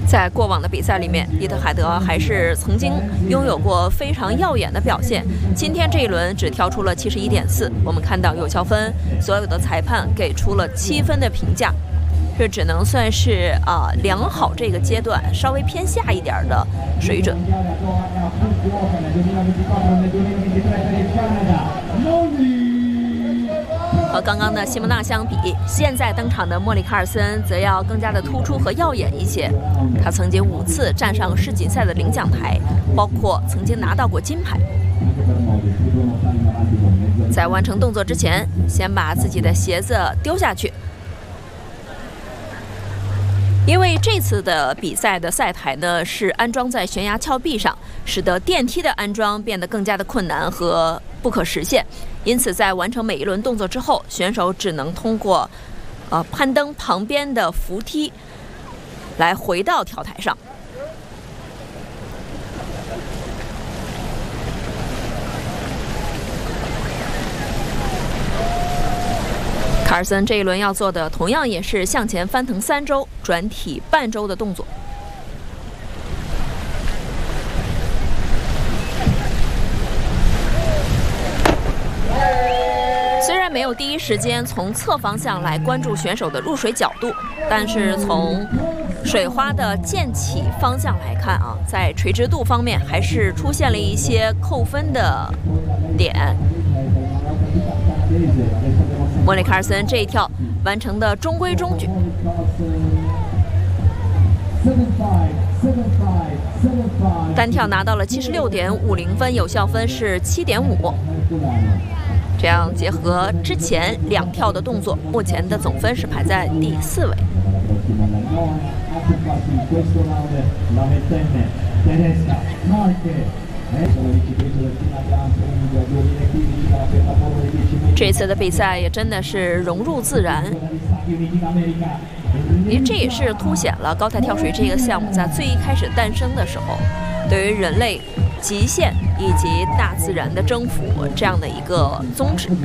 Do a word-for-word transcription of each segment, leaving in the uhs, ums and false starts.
在过往的比赛里面，伊特海德还是曾经拥有过非常耀眼的表现。今天这一轮只挑出了七十一点四，我们看到有效分，所有的裁判给出了七分的评价，这只能算是啊、呃、良好这个阶段稍微偏下一点的水准。和刚刚的西蒙娜相比，现在登场的莫里卡尔森则要更加的突出和耀眼一些。他曾经五次站上世锦赛的领奖台，包括曾经拿到过金牌。在完成动作之前，先把自己的鞋子丢下去。因为这次的比赛的赛台呢是安装在悬崖峭壁上，使得电梯的安装变得更加的困难和不可实现。因此，在完成每一轮动作之后，选手只能通过呃攀登旁边的扶梯来回到跳台上。卡尔森这一轮要做的同样也是向前翻腾三周，转体半周的动作。虽然没有第一时间从侧方向来关注选手的入水角度，但是从水花的溅起方向来看啊，在垂直度方面还是出现了一些扣分的点。莫里卡尔森这一跳完成的中规中矩，单跳拿到了七十六点五零分，有效分是七点五。这样结合之前两跳的动作，目前的总分是排在第四位。这次的比赛也真的是融入自然，因为这也是凸显了高台跳水这个项目在最一开始诞生的时候，对于人类极限以及大自然的征服这样的一个宗旨。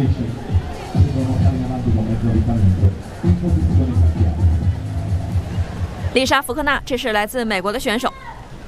丽莎·福克纳，这是来自美国的选手。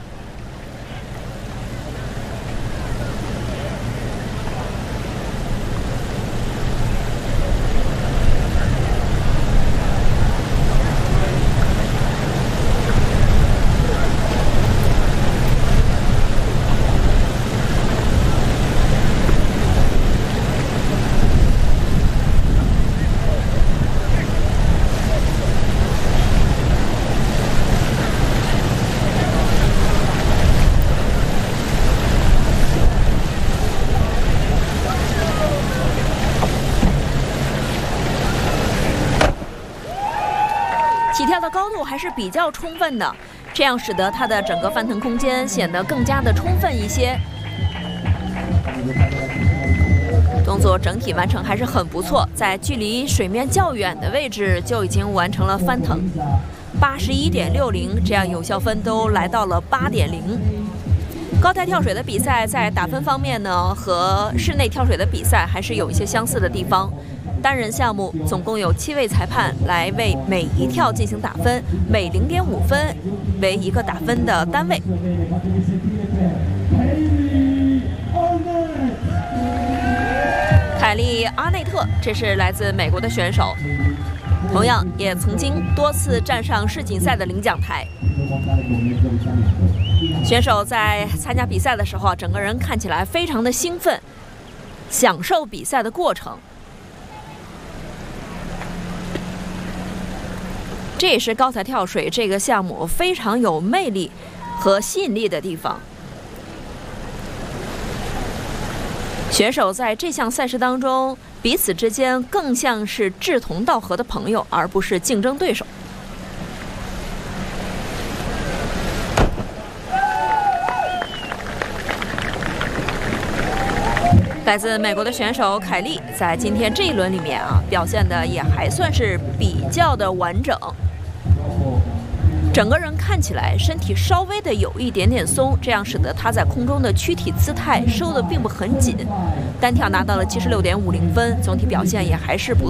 起跳的高度还是比较充分的，这样使得它的整个翻腾空间显得更加的充分一些。动作整体完成还是很不错，在距离水面较远的位置就已经完成了翻腾，八十一点六零，这样有效分都来到了八点零。高台跳水的比赛在打分方面呢，和室内跳水的比赛还是有一些相似的地方。单人项目总共有七位裁判来为每一跳进行打分，每零点五分为一个打分的单位。凯莉·阿内特，这是来自美国的选手，同样也曾经多次站上世锦赛的领奖台。选手在参加比赛的时候，整个人看起来非常的兴奋，享受比赛的过程。这也是高台跳水这个项目非常有魅力和吸引力的地方。选手在这项赛事当中，彼此之间更像是志同道合的朋友，而不是竞争对手。来自美国的选手凯莉，在今天这一轮里面啊，表现的也还算是比较的完整。整个人看起来身体稍微的有一点点松，这样使得他在空中的躯体姿态收的并不很紧。单跳拿到了七十六点五零分，总体表现也还是不错。